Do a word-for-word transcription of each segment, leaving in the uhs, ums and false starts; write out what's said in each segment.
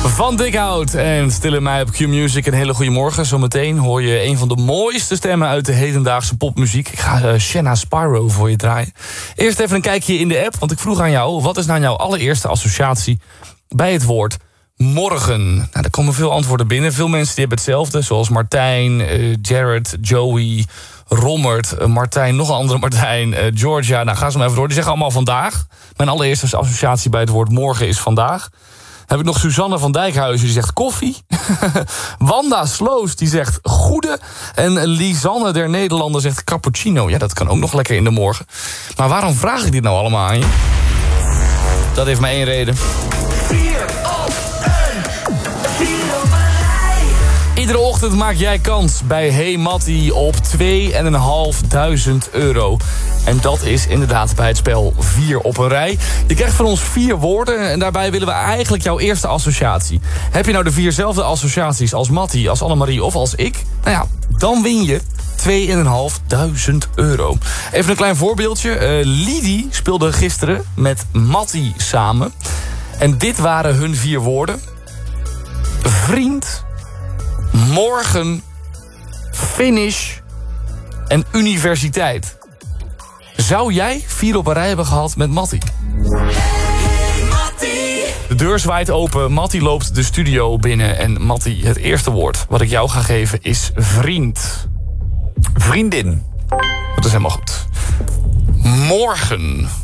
Van Dikhout en Stil in Mij op Q-Music. Een hele goede morgen. Zometeen hoor je een van de mooiste stemmen uit de hedendaagse popmuziek. Ik ga uh, Shanna Spyro voor je draaien. Eerst even een kijkje in de app, want ik vroeg aan jou... wat is nou jouw allereerste associatie bij het woord morgen? Nou, er komen veel antwoorden binnen. Veel mensen die hebben hetzelfde, zoals Martijn, uh, Jared, Joey... Rommert, uh, Martijn, nog een andere Martijn, uh, Georgia. Nou, ga ze maar even door. Die zeggen allemaal vandaag. Mijn allereerste associatie bij het woord morgen is vandaag. Heb ik nog Suzanne van Dijkhuizen, die zegt koffie. Wanda Sloos, die zegt goede. En Lisanne der Nederlander zegt cappuccino. Ja, dat kan ook nog lekker in de morgen. Maar waarom vraag ik dit nou allemaal aan je? Dat heeft maar één reden. vier op één. vier op een rij. Iedere ochtend maak jij kans bij Hey Mattie op tweeduizend vijfhonderd euro. En dat is inderdaad bij het spel vier op een rij. Je krijgt van ons vier woorden en daarbij willen we eigenlijk jouw eerste associatie. Heb je nou de vierzelfde associaties als Mattie, als Annemarie of als ik? Nou ja, dan win je tweeduizend vijfhonderd euro. Even een klein voorbeeldje. Uh, Lidie speelde gisteren met Mattie samen. En dit waren hun vier woorden. Vriend, morgen, finish en universiteit. Zou jij vier op een rij hebben gehad met Mattie? Hey, Mattie. De deur zwaait open, Mattie loopt de studio binnen. En Mattie, het eerste woord wat ik jou ga geven is vriend. Vriendin. Dat is helemaal goed. Morgen.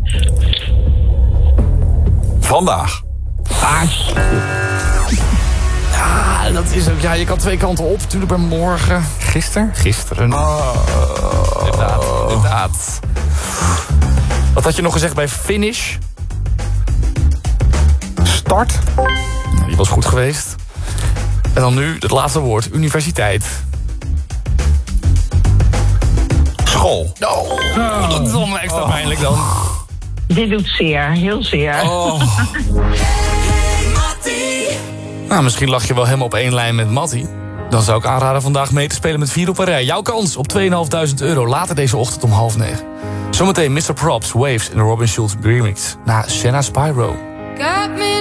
Vandaag. Ah. Ja, dat is ook. Ja, je kan twee kanten op. Natuurlijk bij morgen. Gisteren? Gisteren. Oh. Inderdaad, inderdaad. Wat had je nog gezegd bij finish? Start. Ja, die was goed geweest. En dan nu het laatste woord. Universiteit. School. Oh, oh. Dat is allemaal extra pijnlijk dan. Dit doet zeer, heel zeer. Oh. Nou, misschien lag je wel helemaal op één lijn met Mattie. Dan zou ik aanraden vandaag mee te spelen met vier op een rij. Jouw kans op tweeduizend vijfhonderd euro later deze ochtend om half negen. Zometeen mister Props, Waves en de Robin Schulz remix na Shanna Spyro.